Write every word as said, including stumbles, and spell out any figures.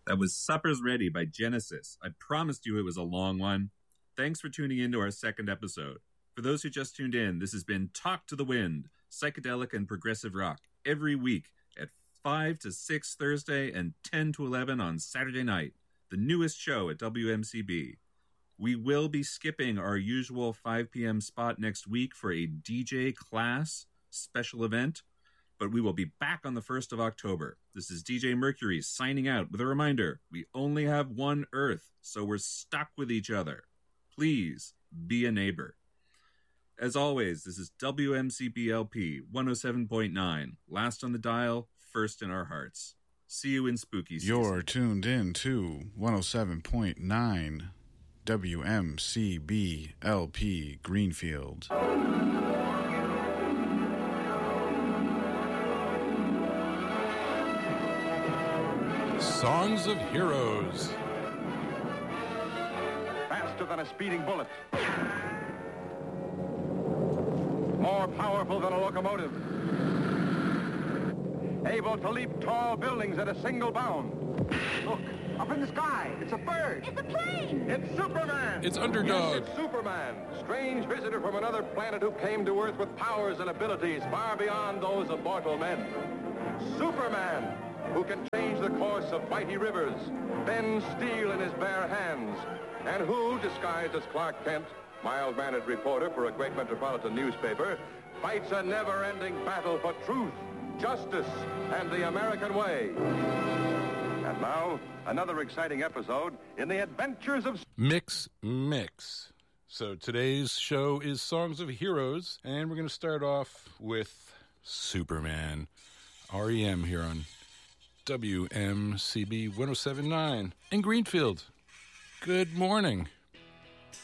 That was Supper's Ready by Genesis. I promised you it was a long one. Thanks for tuning in to our second episode. For those who just tuned in, this has been Talk to the Wind, psychedelic and progressive rock, every week at five to six Thursday and ten to eleven on Saturday night, the newest show at W M C B. We will be skipping our usual five p.m. spot next week for a D J class special event, but we will be back on the first of October. This is D J Mercury signing out with a reminder, we only have one Earth, so we're stuck with each other. Please be a neighbor. As always, this is W M C B L P one oh seven point nine, last on the dial, first in our hearts. See you in spooky season. You're tuned in to one oh seven point nine W M C B L P Greenfield. Songs of Heroes. Faster than a speeding bullet. More powerful than a locomotive. Able to leap tall buildings at a single bound. Look, up in the sky. It's a bird. It's a plane. It's Superman. It's Underdog. Yes, it's Superman. Strange visitor from another planet who came to Earth with powers and abilities far beyond those of mortal men. Superman, who can change the course of mighty rivers, bend steel in his bare hands, and who, disguised as Clark Kent, mild-mannered reporter for a great metropolitan newspaper, fights a never-ending battle for truth, justice, and the American way. And now, another exciting episode in the adventures of... Mix Mix. So today's show is Songs of Heroes, and we're going to start off with Superman. R E M here on W M C B one oh seven point nine in Greenfield. Good morning.